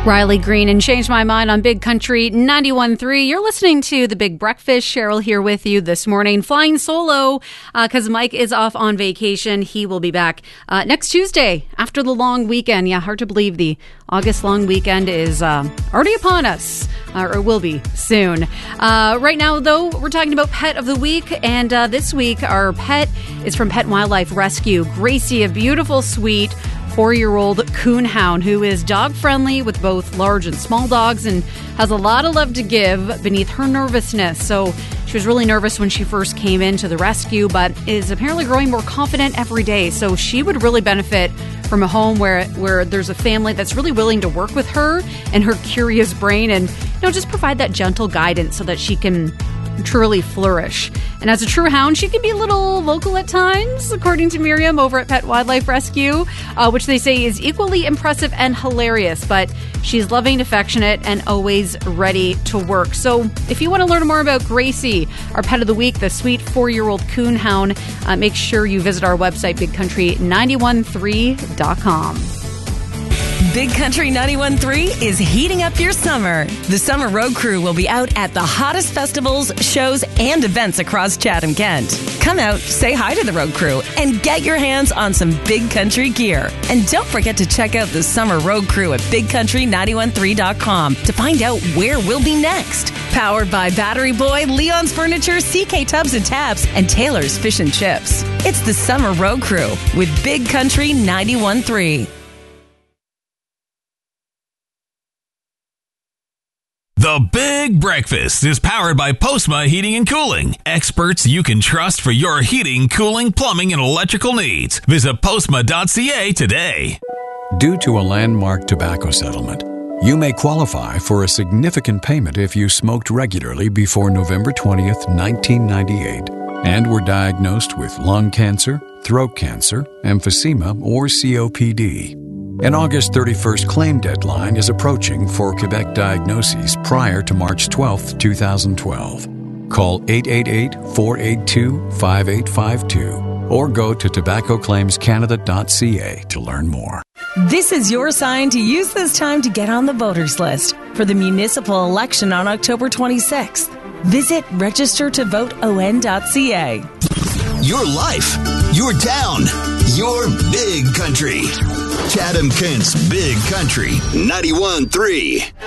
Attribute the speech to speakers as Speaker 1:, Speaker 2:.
Speaker 1: Riley Green and Change My Mind on Big Country 91.3. You're listening to The Big Breakfast. Cheryl here with you this morning, flying solo because Mike is off on vacation. He will be back next Tuesday after the long weekend. Yeah, hard to believe the August long weekend is already upon us, or will be soon. Right now, though, we're talking about Pet of the Week, and this week our pet is from Pet and Wildlife Rescue. Gracie, a beautiful, sweet 4-year-old coonhound who is dog-friendly with both large and small dogs and has a lot of love to give beneath her nervousness. So she was really nervous when she first came into the rescue, but is apparently growing more confident every day. So she would really benefit from a home where there's a family that's really willing to work with her and her curious brain and, just provide that gentle guidance so that she can truly flourish. And as a true hound, she can be a little vocal at times, according to Miriam over at Pet Wildlife Rescue, which they say is equally impressive and hilarious. But she's loving, affectionate, and always ready to work. So if you want to learn more about Gracie, our Pet of the Week, the sweet 4-year-old coonhound, make sure you visit our website, bigcountry913.com.
Speaker 2: Big Country 91.3 is heating up your summer. The Summer Road Crew will be out at the hottest festivals, shows, and events across Chatham-Kent. Come out, say hi to the Road Crew, and get your hands on some Big Country gear. And don't forget to check out the Summer Road Crew at bigcountry913.com to find out where we'll be next. Powered by Battery Boy, Leon's Furniture, CK Tubs and Taps, and Taylor's Fish and Chips. It's the Summer Road Crew with Big Country 91.3.
Speaker 3: The Big Breakfast is powered by Postma Heating and Cooling. Experts you can trust for your heating, cooling, plumbing, and electrical needs. Visit postma.ca today.
Speaker 4: Due to a landmark tobacco settlement, you may qualify for a significant payment if you smoked regularly before November 20th, 1998, and were diagnosed with lung cancer, throat cancer, emphysema, or COPD. An August 31st claim deadline is approaching for Quebec diagnoses prior to March 12, 2012. Call 888-482-5852 or go to tobaccoclaimscanada.ca to learn more.
Speaker 2: This is your sign to use this time to get on the voters list for the municipal election on October 26th. Visit registertovoteon.ca.
Speaker 5: Your life, your town, your Big Country. Chatham-Kent's Big Country 91.3.